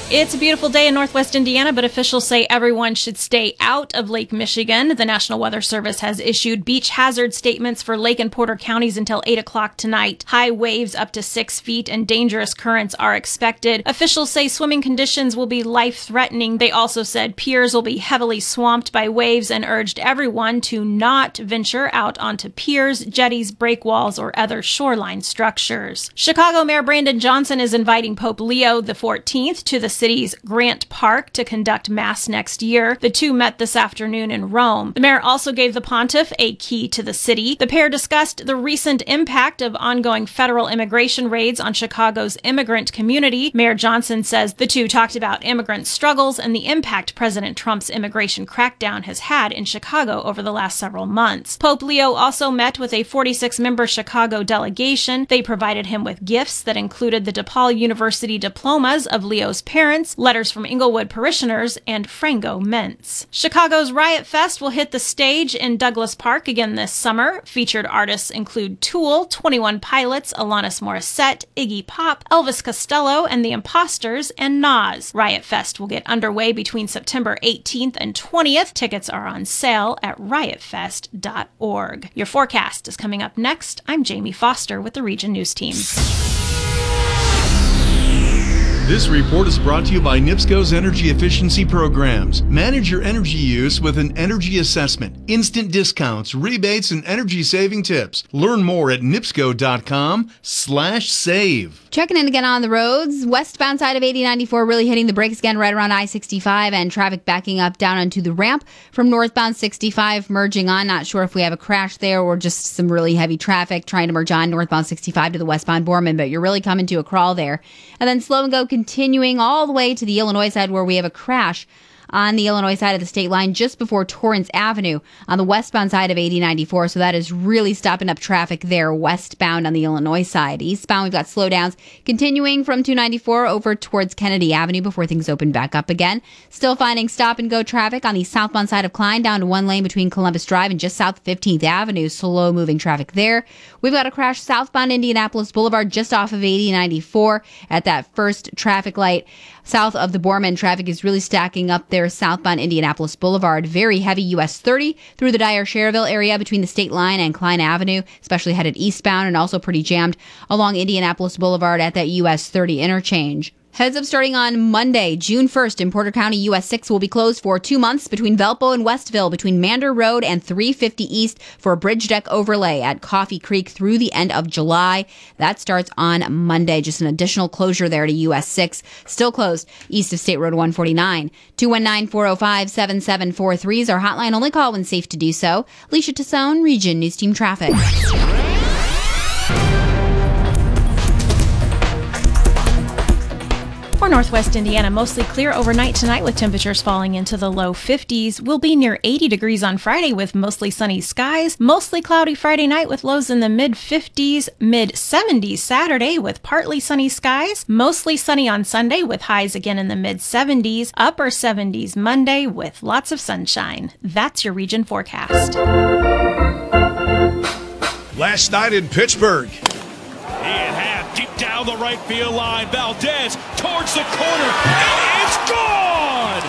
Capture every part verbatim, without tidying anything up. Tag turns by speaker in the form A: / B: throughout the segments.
A: It's a beautiful day in Northwest Indiana, but officials say everyone should stay out of Lake Michigan. The National Weather Service has issued beach hazard statements for Lake and Porter counties until eight o'clock tonight. High waves up to six feet and dangerous currents are expected. Officials say swimming conditions will be life-threatening. They also said piers will be heavily swamped by waves and urged everyone to not venture out onto piers, jetties, breakwalls, or other shoreline structures. Chicago Mayor Brandon Johnson is inviting Pope Leo the fourteenth to the city's Grant Park to conduct Mass next year. The two met this afternoon in Rome. The mayor also gave the pontiff a key to the city. The pair discussed the recent impact of ongoing federal immigration raids on Chicago's immigrant community. Mayor Johnson says the two talked about immigrant struggles and the impact President Trump's immigration crackdown has had in Chicago over the last several months. Pope Leo also met with a forty-six member Chicago delegation. They provided him with gifts that included the DePaul University diplomas of Leo's parents, letters from Inglewood parishioners, and Frango mints. Chicago's Riot Fest will hit the stage in Douglas Park again this summer. Featured artists include Tool, twenty-one Pilots, Alanis Morissette, Iggy Pop, Elvis Costello, and The Imposters, and Nas. Riot Fest will get underway between September eighteenth and twentieth. Tickets are on sale at riot fest dot org. Your forecast is coming up next. I'm Jamie Foster with the Region News Team.
B: This report is brought to you by NIPSCO's Energy Efficiency Programs. Manage your energy use with an energy assessment, instant discounts, rebates, and energy-saving tips. Learn more at nipsco.com slash save.
C: Checking in again on the roads. Westbound side of eighty ninety-four really hitting the brakes again right around I sixty-five, and traffic backing up down onto the ramp from northbound sixty-five merging on. Not sure if we have a crash there or just some really heavy traffic trying to merge on northbound sixty-five to the westbound Borman, but you're really coming to a crawl there. And then slow and go continuing all the way to the Illinois side where we have a crash on the Illinois side of the state line just before Torrance Avenue on the westbound side of eighty ninety-four. So that is really stopping up traffic there westbound on the Illinois side. Eastbound, we've got slowdowns continuing from two ninety-four over towards Kennedy Avenue before things open back up again. Still finding stop and go traffic on the southbound side of Klein down to one lane between Columbus Drive and just south of fifteenth Avenue. Slow moving traffic there. We've got a crash southbound Indianapolis Boulevard just off of eighty ninety-four at that first traffic light. South of the Borman, traffic is really stacking up there southbound Indianapolis Boulevard. Very heavy U S thirty through the Dyer-Schererville area between the state line and Klein Avenue, especially headed eastbound, and also pretty jammed along Indianapolis Boulevard at that U S thirty interchange. Heads up starting on Monday, June first, in Porter County, U S six will be closed for two months between Valpo and Westville, between Mander Road and three fifty East for a bridge deck overlay at Coffee Creek through the end of July. That starts on Monday. Just an additional closure there to U S six. Still closed east of State Road one forty-nine. two one nine, four oh five, seven seven four three is our hotline. Only call when safe to do so. Alicia Tassone, Region News Team Traffic.
A: For Northwest Indiana, mostly clear overnight tonight with temperatures falling into the low fifties. We'll be near eighty degrees on Friday with mostly sunny skies. Mostly cloudy Friday night with lows in the mid fifties, mid seventies Saturday with partly sunny skies. Mostly sunny on Sunday with highs again in the mid seventies, upper seventies Monday with lots of sunshine. That's your region forecast.
D: Last night in Pittsburgh.
E: In half, deep down the right field line. Valdez towards the corner. It's gone!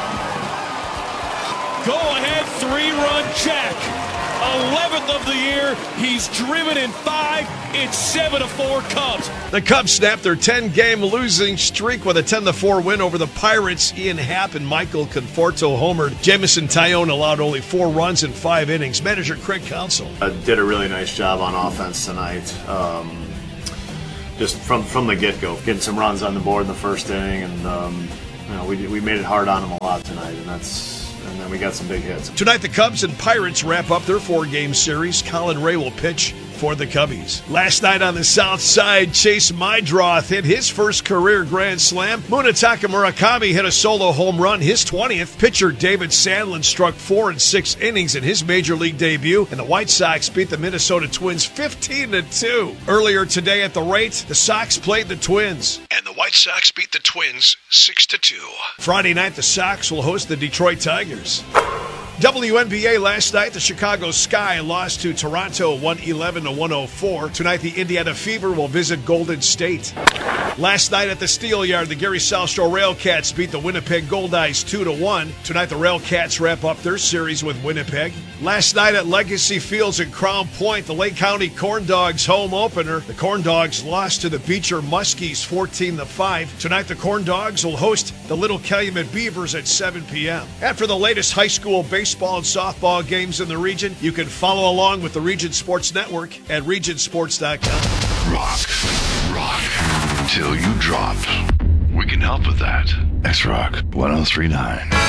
E: Go-ahead three-run jack. eleventh of the year. He's driven in five. It's seven to four Cubs.
D: The Cubs snapped their ten-game losing streak with a ten to four win over the Pirates. Ian Happ and Michael Conforto homered. Jamison Tyone allowed only four runs in five innings. Manager Craig Counsell
F: Uh, did a really nice job on offense tonight. Um, just from, from the get-go, getting some runs on the board in the first inning, and um, you know, we we made it hard on them a lot tonight, and that's and then we got some big hits.
D: Tonight, the Cubs and Pirates wrap up their four-game series. Colin Ray will pitch for the Cubbies. Last night on the South Side, Chase Meidroth hit his first career grand slam. Munetaka Murakami hit a solo home run, his twentieth. Pitcher David Sandlin struck four in six innings in his major league debut, and the White Sox beat the Minnesota Twins fifteen to two. Earlier today at the rate, the Sox played the Twins, and the White Sox beat the Twins six to two. Friday night, the Sox will host the Detroit Tigers. W N B A last night, the Chicago Sky lost to Toronto one eleven to one oh four. Tonight, the Indiana Fever will visit Golden State. Last night at the Steel Yard, the Gary South Shore Railcats beat the Winnipeg Goldeyes two to one. Tonight, the Railcats wrap up their series with Winnipeg. Last night at Legacy Fields in Crown Point, the Lake County Corn Dogs home opener. The Corn Dogs lost to the Beecher Muskies fourteen to five. Tonight, the Corn Dogs will host the Little Calumet Beavers at seven p.m. After the latest high school baseball and softball games in the region, you can follow along with the Region Sports Network at region sports dot com.
G: Rock, rock, until you drop. We can help with that. X-Rock one oh three point nine.